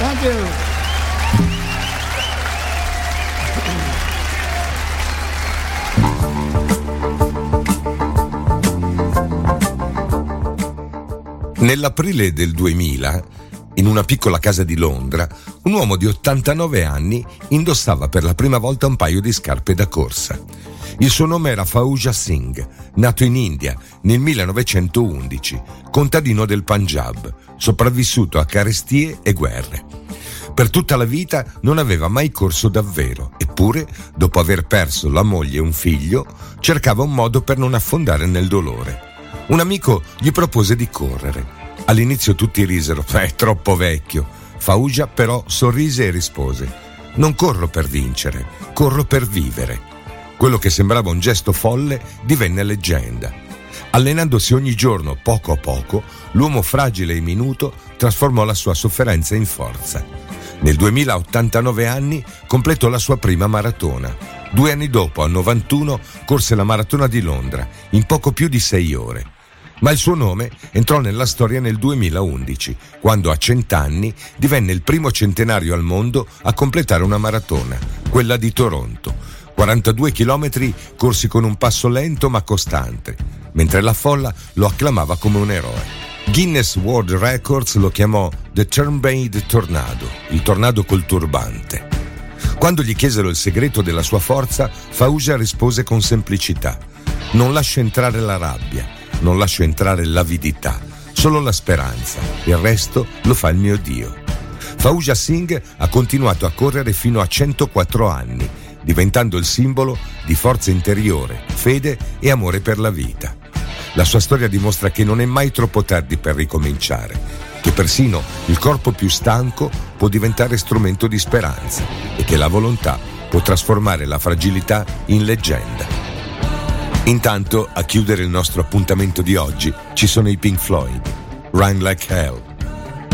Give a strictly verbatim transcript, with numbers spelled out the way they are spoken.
Thank you. Nell'aprile del duemila, in una piccola casa di Londra, un uomo di ottantanove anni indossava per la prima volta un paio di scarpe da corsa. Il suo nome era Fauja Singh, nato in India nel millenovecentoundici, contadino del Punjab, sopravvissuto a carestie e guerre. Per tutta la vita non aveva mai corso davvero, eppure, dopo aver perso la moglie e un figlio, cercava un modo per non affondare nel dolore. Un amico gli propose di correre. All'inizio tutti risero, è troppo vecchio. Fauja però sorrise e rispose: non corro per vincere, corro per vivere. Quello che sembrava un gesto folle divenne leggenda. Allenandosi ogni giorno poco a poco, l'uomo fragile e minuto trasformò la sua sofferenza in forza. Nel duemila, a ottantanove anni, completò la sua prima maratona. Due anni dopo, a novantuno, corse la maratona di Londra, in poco più di sei ore. Ma il suo nome entrò nella storia nel duemilaundici, quando a cent'anni divenne il primo centenario al mondo a completare una maratona, quella di Toronto. quarantadue chilometri corsi con un passo lento ma costante, mentre la folla lo acclamava come un eroe. Guinness World Records lo chiamò The Turbaned Tornado, il tornado col turbante. Quando gli chiesero il segreto della sua forza, Fauja rispose con semplicità: non lascio entrare la rabbia, non lascio entrare l'avidità, solo la speranza, il resto lo fa il mio Dio. Fauja Singh ha continuato a correre fino a centoquattro anni, diventando il simbolo di forza interiore, fede e amore per la vita. La sua storia dimostra che non è mai troppo tardi per ricominciare, che persino il corpo più stanco può diventare strumento di speranza e che la volontà può trasformare la fragilità in leggenda. Intanto, a chiudere il nostro appuntamento di oggi, ci sono i Pink Floyd, Run Like Hell.